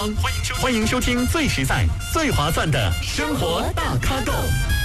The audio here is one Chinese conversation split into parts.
欢迎收听最实在、最划算的生活大咖够。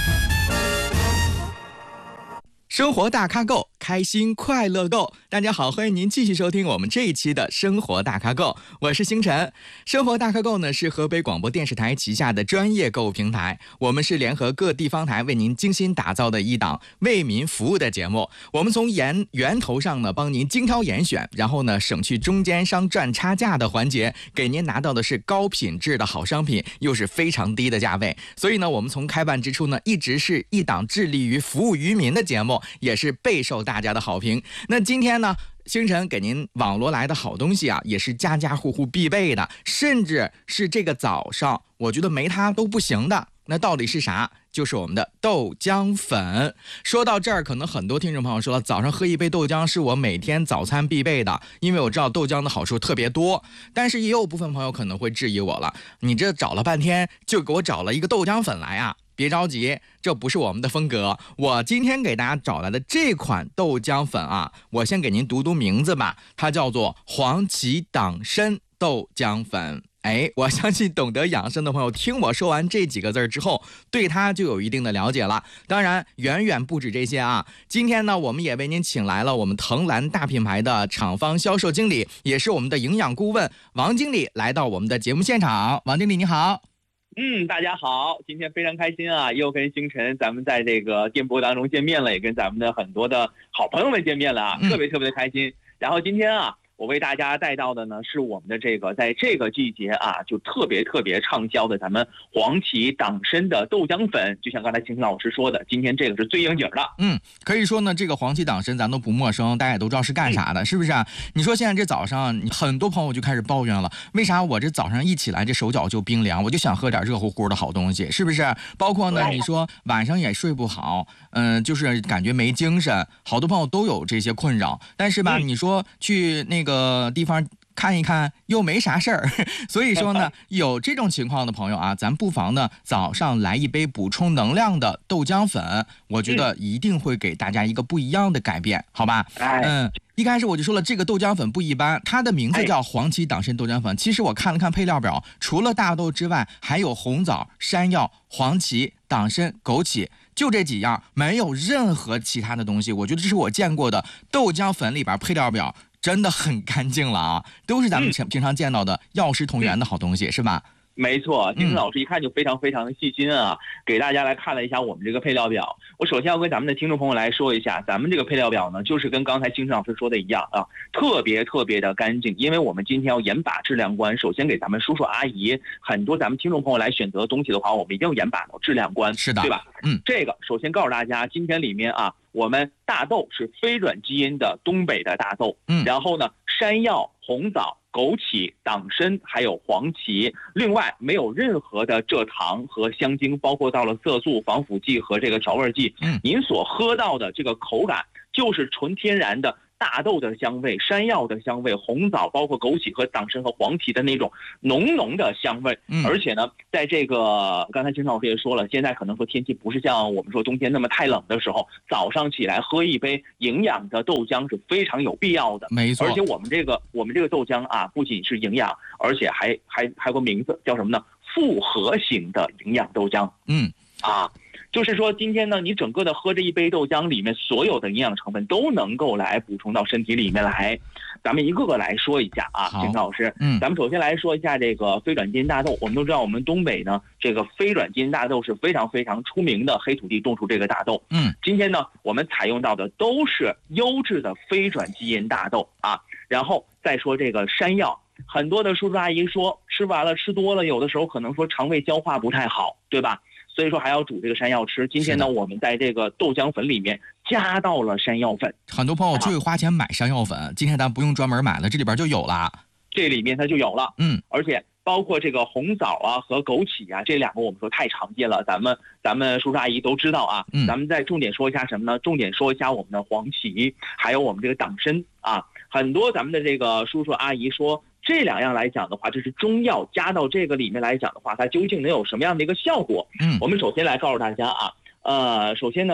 生活大咖够，开心快乐够。大家好，欢迎您继续收听我们这一期的生活大咖够，我是星辰。生活大咖够呢是河北广播电视台旗下的专业购物平台，我们是联合各地方台为您精心打造的一档为民服务的节目。我们从源头上呢帮您精挑严选，然后呢省去中间商赚差价的环节，给您拿到的是高品质的好商品，又是非常低的价位。所以呢，我们从开办之初呢，一直是一档致力于服务于民的节目，也是备受大家的好评。那今天呢，星辰给您网罗来的好东西啊，也是家家户户必备的，甚至是这个早上我觉得没它都不行的。那到底是啥？就是我们的豆浆粉。说到这儿，可能很多听众朋友说了，早上喝一杯豆浆是我每天早餐必备的，因为我知道豆浆的好处特别多。但是也有部分朋友可能会质疑我了，你这找了半天就给我找了一个豆浆粉来啊？别着急，这不是我们的风格。我今天给大家找来的这款豆浆粉啊，我先给您读名字吧，它叫做黄芪党参豆浆粉。我相信懂得养生的朋友听我说完这几个字之后，对它就有一定的了解了。当然远远不止这些啊，今天呢我们也为您请来了我们藤兰大品牌的厂方销售经理，也是我们的营养顾问王经理来到我们的节目现场。王经理你好。 大家好，今天非常开心啊，又跟星辰咱们在这个电波当中见面了，也跟咱们的很多的好朋友们见面了啊，特别的开心。然后今天啊，我为大家带到的呢是我们的这个在这个季节啊就特别畅销的咱们黄芪党参的豆浆粉。就像刚才星辰老师说的，今天这个是最应景的。 可以说呢，这个黄芪党参咱都不陌生，大家也都知道是干啥的，是不是啊？你说现在这早上很多朋友就开始抱怨了，为啥我这早上一起来这手脚就冰凉，我就想喝点热乎乎的好东西，是不是？包括呢，你说晚上也睡不好，就是感觉没精神，好多朋友都有这些困扰。但是吧，你说去那个地方看一看又没啥事儿，所以说呢，有这种情况的朋友啊，咱不妨呢早上来一杯补充能量的豆浆粉，我觉得一定会给大家一个不一样的改变，好吧？一开始我就说了，这个豆浆粉不一般，它的名字叫黄芪党参豆浆粉。其实我看了看配料表，除了大豆之外，还有红枣、山药、黄芪、党参、枸杞，就这几样，没有任何其他的东西。我觉得这是我见过的豆浆粉里边配料表真的很干净了啊，都是咱们平常见到的药食同源的好东西，是吧？ 没错，星辰老师一看就非常的细心啊，给大家来看了一下我们这个配料表。我首先要跟咱们的听众朋友来说一下，咱们这个配料表呢，就是跟刚才星辰老师说的一样啊，特别的干净。因为我们今天要严把质量关，首先给咱们叔叔阿姨很多咱们听众朋友来选择东西的话，我们一定要严把到质量关， 是的， 对吧？这个首先告诉大家，今天里面啊，我们大豆是非软基因的东北的大豆，然后呢，山药、红枣、枸杞、党参还有黄芪，另外没有任何的蔗糖和香精，包括到了色素、防腐剂和这个调味剂。您所喝到的这个口感就是纯天然的大豆的香味、山药的香味、红枣包括枸杞和党参和黄芪的那种浓的香味。而且呢，在这个刚才金老师也说了，现在可能说天气不是像我们说冬天那么太冷的时候，早上起来喝一杯营养的豆浆是非常有必要的。 没错， 而且我们这个豆浆啊，不仅是营养，而且还有个名字叫什么呢？复合型的营养豆浆。就是说今天呢，你整个的喝这一杯豆浆里面所有的营养成分都能够来补充到身体里面来。咱们一个个来说一下啊，金老师。咱们首先来说一下这个非软基因大豆。我们都知道，我们东北呢，这个非软基因大豆是非常出名的黑土地种出这个大豆。今天呢，我们采用到的都是优质的非软基因大豆啊。然后再说这个山药，很多的叔叔阿姨说吃完了吃多了，有的时候可能说肠胃消化不太好，对吧？所以说还要煮这个山药吃。今天呢，我们在这个豆浆粉里面加到了山药粉。 很多朋友就会花钱买山药粉，今天咱不用专门买了，这里边就有了。 这里面它就有了。而且包括这个红枣啊和枸杞啊，这两个我们说太常见了，咱们叔叔阿姨都知道啊。咱们再重点说一下什么呢？重点说一下我们的黄芪，还有我们这个党参啊。很多咱们的这个叔叔阿姨说，这两样来讲的话，这是中药加到这个里面来讲的话，它究竟能有什么样的一个效果？我们首先来告诉大家啊，首先呢，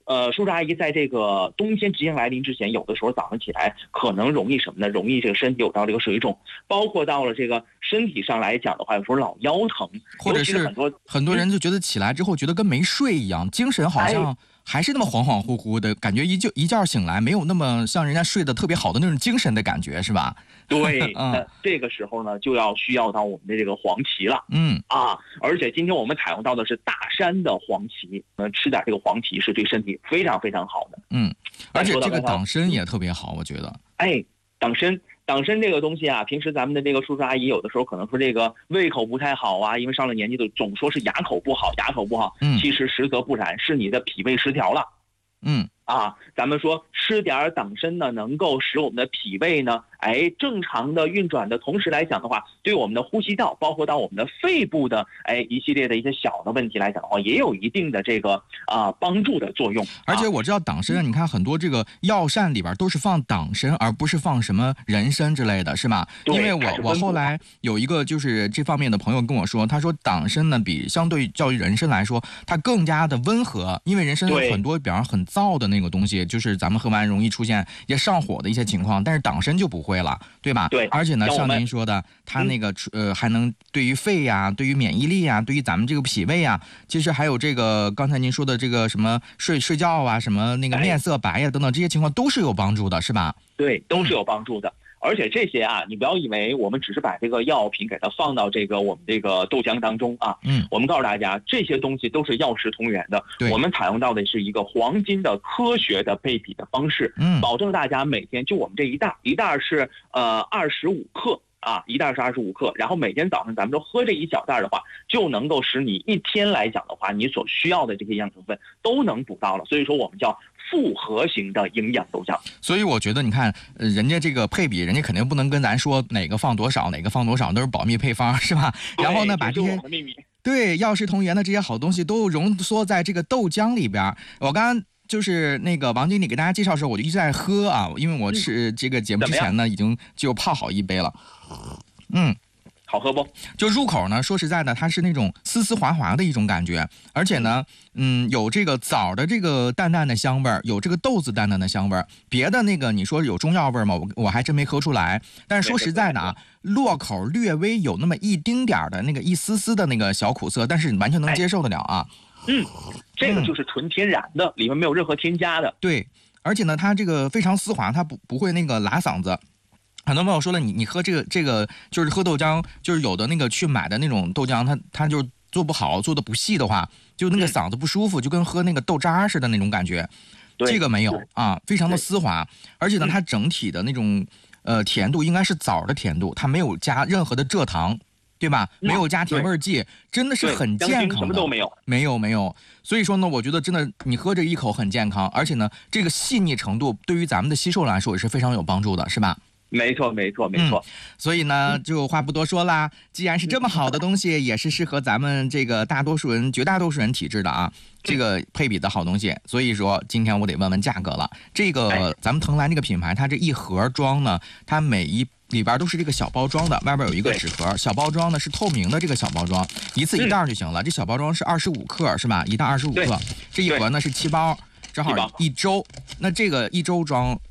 叔叔阿姨在这个冬天即将来临之前，有的时候早上起来可能容易什么呢？容易这个身体有到这个水肿，包括到了这个身体上来讲的话，有时候老腰疼， 或者是很多人就觉得起来之后觉得跟没睡一样，精神好像还是那么恍恍惚惚的感觉，一觉醒来没有那么像人家睡得特别好的那种精神的感觉，是吧？ 对，那这个时候呢，就需要到我们的这个黄芪了。而且今天我们采用到的是大山的黄芪，吃点这个黄芪是对身体非常非常好的。 而且这个党参也特别好，我觉得。 党参这个东西啊，平时咱们的这个叔叔阿姨有的时候可能说这个胃口不太好啊，因为上了年纪的总说是牙口不好。其实实则不然，是你的脾胃失调了。咱们说吃点党参呢，能够使我们的脾胃呢，正常的运转的同时来讲的话，对我们的呼吸道，包括到我们的肺部的一系列的一些小的问题来讲的话，也有一定的这个帮助的作用。 而且我知道党参，你看很多这个药膳里边都是放党参，而不是放什么人参之类的，是吧？因为我后来有一个就是这方面的朋友跟我说，他说党参呢比相对较于人参来说，它更加的温和，因为人参有很多比方很燥的那个东西，就是咱们喝完容易出现也上火的一些情况，但是党参就不会了，对吧？ 对。 而且呢，像您说的，它那个还能对于肺呀、对于免疫力呀、对于咱们这个脾胃呀，其实还有这个刚才您说的这个什么睡觉啊，什么那个面色白呀等等这些情况都是有帮助的，是吧？ 对，都是有帮助的。而且这些你不要以为我们只是把这个药品给它放到这个我们这个豆浆当中啊。我们告诉大家，这些东西都是药食同源的。我们采用到的是一个黄金的科学的配比的方式，保证大家每天就我们这一袋是25克。一袋是25克，然后每天早上咱们就喝这一小袋的话，就能够使你一天来讲的话，你所需要的这些营养成分都能补到了。所以说我们叫复合型的营养豆浆。 所以我觉得你看，人家这个配比，人家肯定不能跟咱说哪个放多少，哪个放多少，都是保密配方，是吧？然后呢，把这些对药食同源的这些好东西都浓缩在这个豆浆里边。我刚刚就是那个王经理给大家介绍的时候，我就一直在喝啊，因为我是这个节目之前呢，已经就泡好一杯了。 好喝不？ 就入口呢，说实在的，它是那种丝丝滑滑的一种感觉，而且呢，有这个枣的这个淡淡的香味儿，有这个豆子淡淡的香味儿。别的那个你说有中药味儿吗？我还真没喝出来。但是说实在的啊，落口略微有那么一丁点儿的那个一丝丝的那个小苦涩，但是你完全能接受得了啊。 这个就是纯天然的，里面没有任何添加的。 对，而且呢，它这个非常丝滑，它不会那个拉嗓子。很多朋友说了，你喝这个就是喝豆浆，就是有的那个去买的那种豆浆，它就做不好，做的不细的话，就那个嗓子不舒服，就跟喝那个豆渣似的那种感觉。这个没有啊，非常的丝滑，而且呢，它整体的那种甜度应该是枣的甜度，它没有加任何的蔗糖。对吧？没有加甜味剂，真的是很健康的。 什么都没有。 没有。所以说呢，我觉得真的你喝这一口很健康，而且呢，这个细腻程度对于咱们的吸收来说也是非常有帮助的，是吧？ 没错。 所以呢，就话不多说啦。既然是这么好的东西，也是适合咱们这个绝大多数人体质的啊，这个配比的好东西。所以说，今天我得问问价格了。这个咱们藤兰这个品牌，它这一盒装呢，它里边都是这个小包装的，外边有一个纸盒，小包装呢是透明的，这个小包装一次一袋就行了。这小包装是25克是吧？一袋25克，这一盒呢是7包，正好1周。那这个1周装